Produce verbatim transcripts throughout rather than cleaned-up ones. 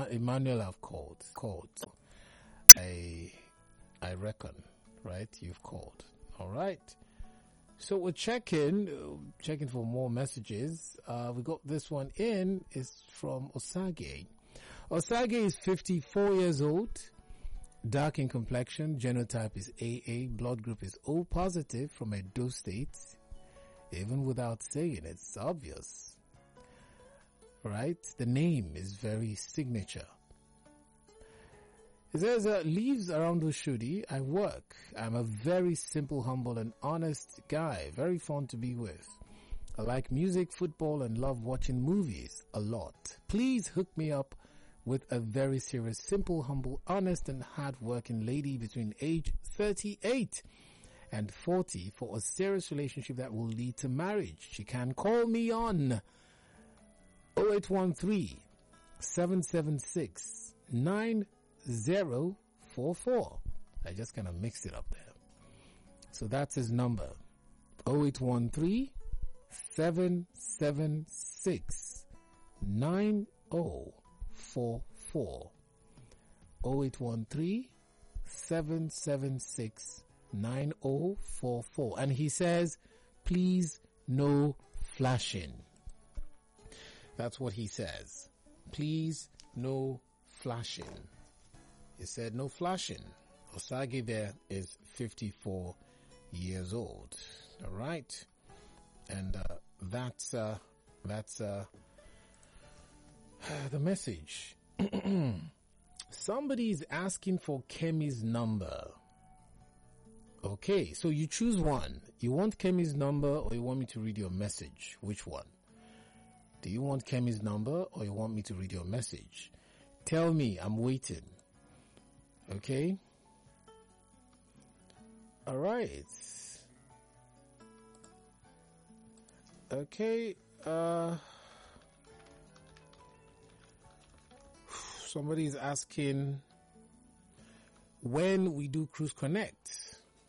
Emmanuel have called. Called. I, I reckon, right? You've called. All right. So we're checking, uh, checking for more messages. Uh, we got this one in. It's from Osage. Osage is fifty-four years old, dark in complexion, genotype is A A, blood group is O positive from Edo State. Even without saying it, it's obvious. Right? The name is very signature. It says, uh, lives around Oshodi. I work. I'm a very simple, humble, and honest guy. Very fun to be with. I like music, football, and love watching movies a lot. Please hook me up with a very serious, simple, humble, honest, and hard-working lady between age thirty-eight and forty for a serious relationship that will lead to marriage. She can call me on oh eight one three, seven seven six, nine zero four four. I just kind of mixed it up there. So that's his number. oh eight one three, seven seven six, nine zero four four. oh eight one three, seven seven six, nine zero four four. And he says, please no flashing. That's what he says. Please no flashing. He said no flashing. Osage there is fifty-four years old. All right. And uh, that's uh, that's uh, the message. Somebody is asking for Kemi's number. Okay, so you choose one. You want Kemi's number or you want me to read your message? Which one? Do you want Kemi's number or you want me to read your message? Tell me, I'm waiting. Okay? All right. Okay, uh, somebody's asking when we do Cruise Connect.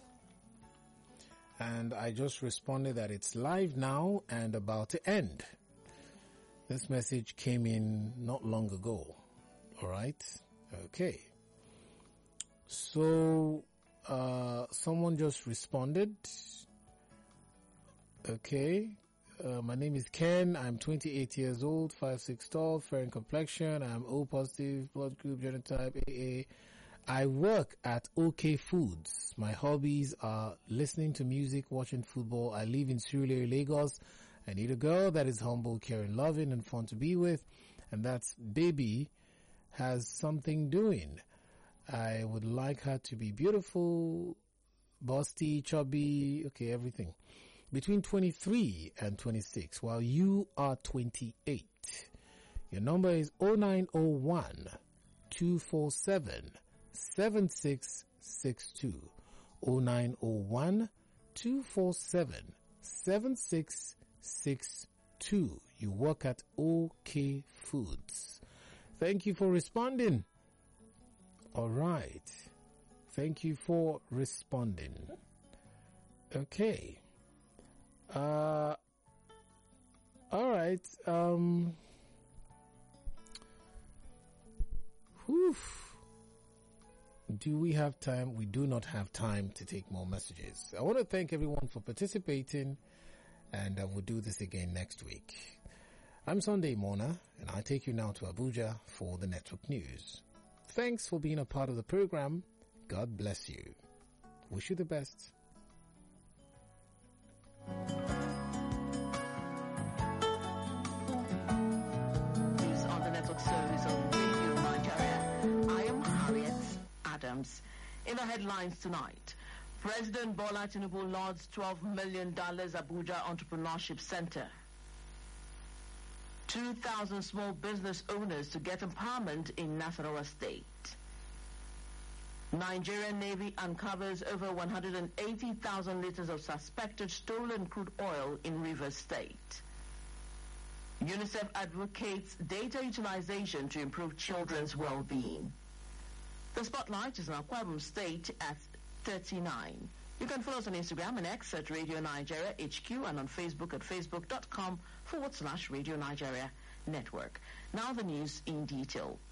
And I just responded that it's live now and about to end. This message came in not long ago. All right. Okay. So, uh, someone just responded. Okay. Uh, my name is Ken. I'm twenty-eight years old, five six tall, fair in complexion. I'm O positive, blood group, genotype A A. I work at OK Foods. My hobbies are listening to music, watching football. I live in Surulere, Lagos. I need a girl that is humble, caring, loving, and fun to be with. And that's baby has something doing. I would like her to be beautiful, busty, chubby, okay, everything. Between twenty-three and twenty-six, while you are twenty-eight. Your number is oh nine oh one, two four seven, seven six six two. oh nine oh one, two four seven, seven six six two. You work at OK Foods. Thank you for responding. All right. Thank you for responding. Okay. Uh, all right. Um, whew. Do we have time? We do not have time to take more messages. I want to thank everyone for participating, and uh, we'll do this again next week. I'm Sunday Mona, and I take you now to Abuja for the network news. Thanks for being a part of the program. God bless you. Wish you the best. News on the network service on Radio Nigeria. I am Harriet Adams. In the headlines tonight, President Bola Tinubu lauds twelve million dollars Abuja Entrepreneurship Center. two thousand small business owners to get empowerment in Nasarawa State. Nigerian Navy uncovers over one hundred eighty thousand liters of suspected stolen crude oil in Rivers State. UNICEF advocates data utilization to improve children's well-being. The spotlight is in Akwa Ibom State at thirty-nine. You can follow us on Instagram and X at Radio Nigeria H Q and on Facebook at facebook.com forward slash Radio Nigeria Network. Now the news in detail.